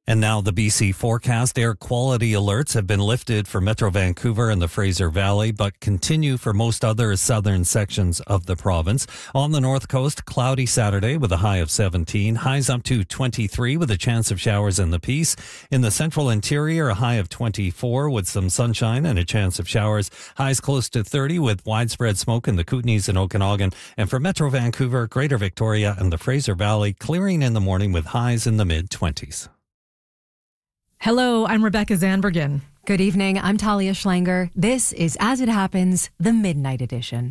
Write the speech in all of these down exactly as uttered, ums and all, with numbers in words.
And now the B C forecast. Air quality alerts have been lifted for Metro Vancouver and the Fraser Valley, but continue for most other southern sections of the province. On the north coast, cloudy Saturday with a high of seventeen. Highs up to twenty-three with a chance of showers in the Peace. In the central interior, a high of twenty-four with some sunshine and a chance of showers. Highs close to thirty with widespread smoke in the Kootenays and Okanagan. And for Metro Vancouver, Greater Victoria and the Fraser Valley, clearing in the morning with highs in the mid-twenties. Hello, I'm Rebecca Zandbergen. Good evening, I'm Talia Schlanger. This is As It Happens, the Midnight Edition.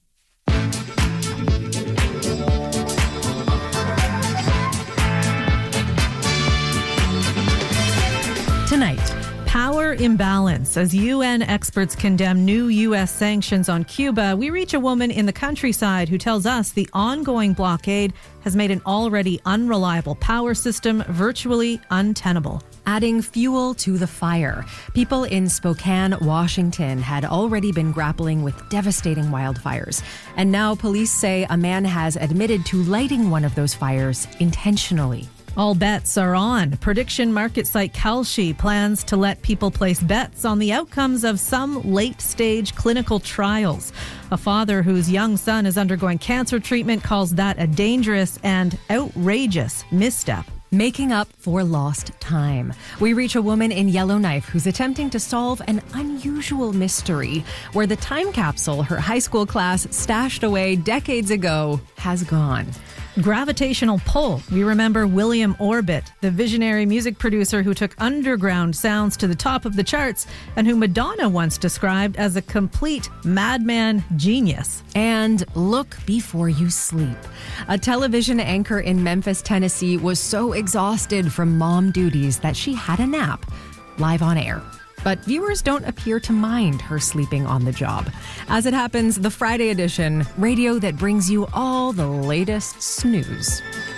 Tonight, power imbalance. As U N experts condemn new U S sanctions on Cuba, we reach a woman in the countryside who tells us the ongoing blockade has made an already unreliable power system virtually untenable. Adding fuel to the fire. People in Spokane, Washington had already been grappling with devastating wildfires. And now police say a man has admitted to lighting one of those fires intentionally. All bets are on. Prediction market site Kalshi plans to let people place bets on the outcomes of some late-stage clinical trials. A father whose young son is undergoing cancer treatment calls that a dangerous and outrageous misstep. Making up for lost time. We reach a woman in Yellowknife who's attempting to solve an unusual mystery where the time capsule her high school class stashed away decades ago has gone. Gravitational pull. We remember William Orbit, the visionary music producer who took underground sounds to the top of the charts and who Madonna once described as a complete madman genius. And look before you sleep. A television anchor in Memphis, Tennessee was so exhausted from mom duties that she had a nap live on air. But viewers don't appear to mind her sleeping on the job. As It Happens, the Friday edition, radio that brings you all the latest snooze.